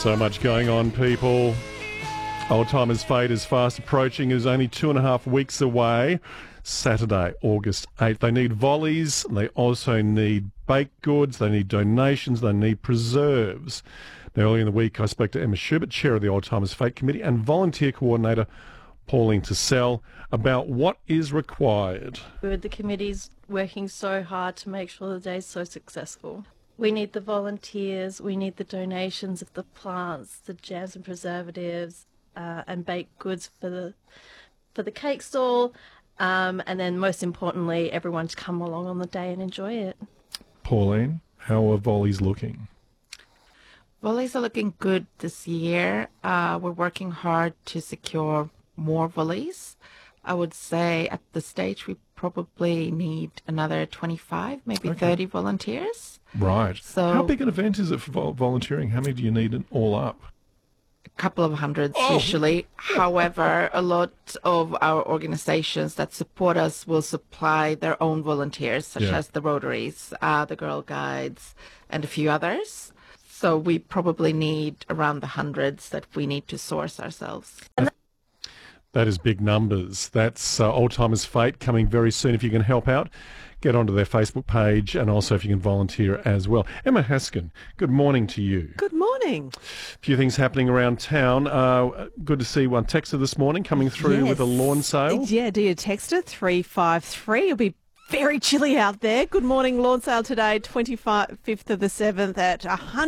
So much going on, people. Old Timers Fate is fast approaching. It is only 2.5 weeks away. Saturday, August 8th. They need volleys. They also need baked goods. They need donations. They need preserves. Now, earlier in the week, I spoke to Emma Schubert, chair of the Old Timers Fate Committee, and volunteer coordinator Pauline Tassell about what is required. The committee's working so hard to make sure the day is so successful. We need the volunteers, we need the donations of the plants, the jams and preservatives, and baked goods for the cake stall, and then most importantly, everyone to come along on the day and enjoy it. Pauline, how are volleys looking? Volleys are looking good this year. We're working hard to secure more volleys. I would say at the stage we probably need another 25, maybe 30 volunteers. Right. So how big an event is it for volunteering? How many do you need all up? A couple of hundreds usually. However, a lot of our organizations that support us will supply their own volunteers, such as the Rotaries, the Girl Guides, and a few others. So we probably need around the hundreds that we need to source ourselves. That is big numbers. That's Old Timers Fate coming very soon. If you can help out, get onto their Facebook page, and also if you can volunteer as well. Emma Haskin, good morning to you. Good morning. A few things happening around town. Good to see one texter this morning coming through with a lawn sale. Yeah, dear texter, 353. It'll be very chilly out there. Good morning. Lawn sale today, 25th of the 7th at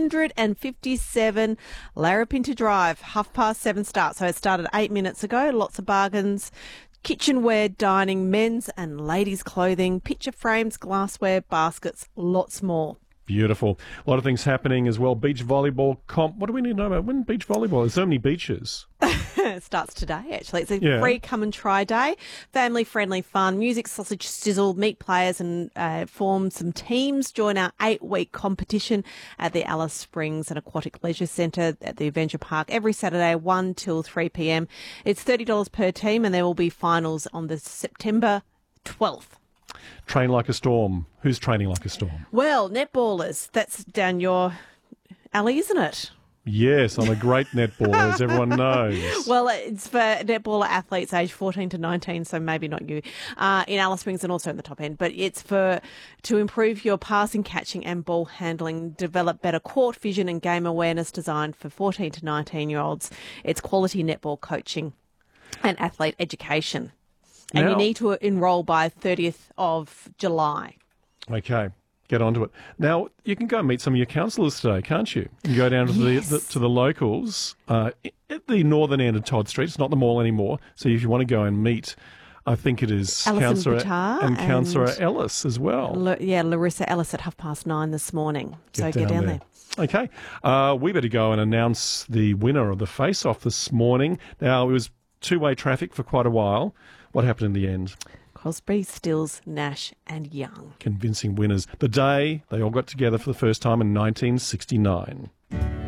157 Larapinta Drive, 7:30 start. So it started 8 minutes ago. Lots of bargains. Kitchenware, dining, men's and ladies' clothing, picture frames, glassware, baskets, lots more. Beautiful. A lot of things happening as well. Beach volleyball comp. What do we need to know about when beach volleyball? There's so many beaches. It starts today, actually. It's a free come and try day. Family-friendly fun, music, sausage sizzle, meet players and form some teams. Join our 8-week competition at the Alice Springs and Aquatic Leisure Centre at the Avenger Park every Saturday, 1 till 3 p.m. It's $30 per team, and there will be finals on the September 12th. Train like a storm. Who's training like a storm? Well, netballers. That's down your alley, isn't it? Yes, I'm a great netballer, as everyone knows. Well, it's for netballer athletes aged 14 to 19, so maybe not you, in Alice Springs and also in the top end. But it's to improve your passing, catching and ball handling, develop better court vision and game awareness, designed for 14 to 19-year-olds. It's quality netball coaching and athlete education. And you need to enrol by 30th of July. Okay. Get onto it. Now, you can go and meet some of your councillors today, can't you? You can go down to the locals at the northern end of Todd Street. It's not the mall anymore. So if you want to go and meet, I think it is Councillor and Councillor Ellis as well. Larissa Ellis at 9:30 this morning. So get down there. Okay. We better go and announce the winner of the face-off this morning. Now, it was two-way traffic for quite a while. What happened in the end? Crosby, Stills, Nash and Young. Convincing winners. The day they all got together for the first time in 1969.